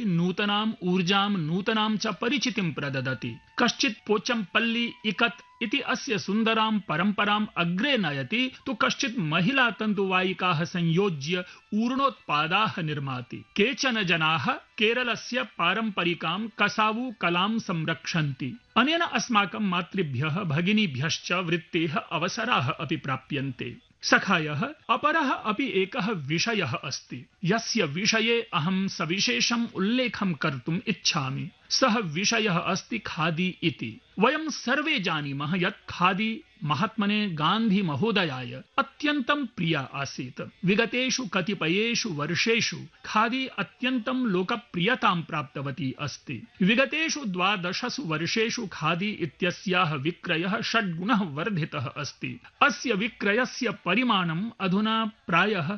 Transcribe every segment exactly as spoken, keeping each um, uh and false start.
नूतनाम् ऊर्जां नूतनां च परिचितिं प्रददति। कश्चित् पोचम्पल्ली इकत् इति अस्य सुन्दरां परम्पराम् अग्रे नयति तु कश्चित् महिला तन्तुवायिकाः संयोज्य ऊर्णोत्पादाः निर्माति। केचन जनाः केरलस्य पारम्परिकां कसावु कलां संरक्षन्ति। अनेन अस्माकं मातृभ्यः भगिनीभ्यश्च वृत्तेः अवसराः अपि प्राप्यन्ते। सखायः अपरः अपि एकः विषयः अस्ति यस्य विषये अहं सविशेषम् उल्लेखं कर्तुम् इच्छामि। सः विषयः अस्ति खादी इति। वयं सर्वे जानीमः यत् खादी महात्मने गान्धी महोदयाय अत्यन्तं प्रिया आसीत्। विगतेषु कतिपयेषु वर्षेषु खादी अत्यन्तं लोकप्रियतां प्राप्तवती अस्ति। विगतेषु द्वादशसु वर्षेषु खादी इत्यस्याः विक्रयः षड्गुणः वर्धितः अस्ति। अस्य विक्रयस्य परिमाणम् अधुना प्रायः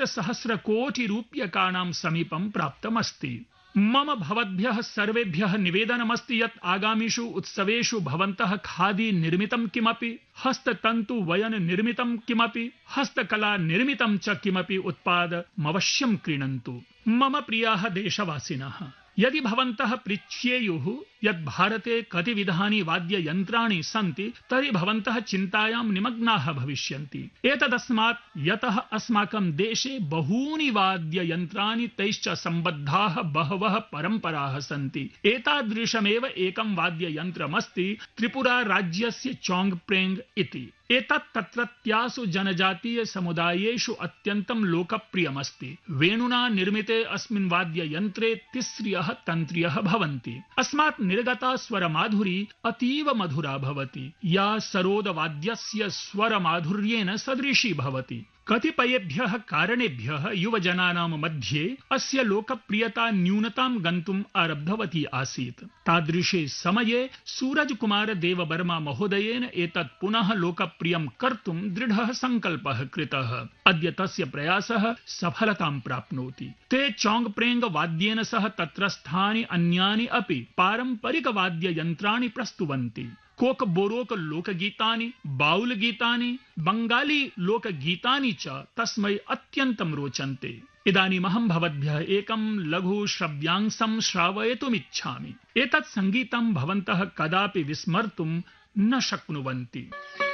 अष्टसहस्रकोटिरूप्यकाणां समीपं प्राप्तमस्ति। मम भवद्भ्यः सर्वेभ्यः निवेदनमस्ति यत् आगामिषु उत्सवेषु भवन्तः खादी निर्मितं किमपि, हस्ततन्तु वयन निर्मितं किमपि, हस्तकला निर्मितं च किमपि उत्पादमवश्यं क्रीणन्तु। मम प्रियाः देशवासिनः, यदि भवन्तः पृच्छेयुः यत् भारते कति विधानि वाद्ययन्त्राणि सन्ति तर्हि भवन्तः चिन्तायां निमग्नाः भविष्यन्ति। एतदस्मात् यतः अस्माकं देशे बहूनि वाद्ययन्त्राणि तैश्च सम्बद्धाः बहवः परम्पराः सन्ति। एतादृशमेव एकं वाद्ययन्त्रमस्ति त्रिपुरा राज्यस्य चोङ्गप्रेङ्ग् इति। एतत् तत्रत्यासु जनजातीय समुदायेषु अत्यन्तं लोकप्रियमस्ति। वेणुना निर्मिते अस्मिन् वाद्ययन्त्रे तिस्र्यः तन्त्र्यः भवन्ति। अस्मात् निर्गता स्वरमाधुरी अतीव मधुरा भवति, या सरोदवाद्यस्य स्वरमाधुर्येण सदृशी भवति। कतिपयेभ्यः कारणेभ्यः युवजनानां मध्ये अस्य लोकप्रियता न्यूनतां गन्तुम् आरब्धवती आसीत्। तादृशे समये सूरजकुमार देववर्मा महोदयेन एतत् पुनः लोकप्रियं कर्तुं दृढः सङ्कल्पः कृतः। अद्य तस्य प्रयासः सफलतां प्राप्नोति। ते चोङ्गप्रेङ्ग् वाद्येन सह तत्रस्थानि अन्यानि अपि पारम्परिकवाद्ययन्त्राणि प्रस्तुवन्ति। कोक बोरोक लोकगीतानि, बाउल गीतानि, बंगाली लोकगीतानि च तस्मै अत्यन्तं रोचन्ते। इदानीमहं भवद्भ्यः एकं लघु श्रव्यांशं श्रावयितुमिच्छामि। एतत् सङ्गीतं भवन्तः कदापि विस्मर्तुं न शक्नुवन्ति।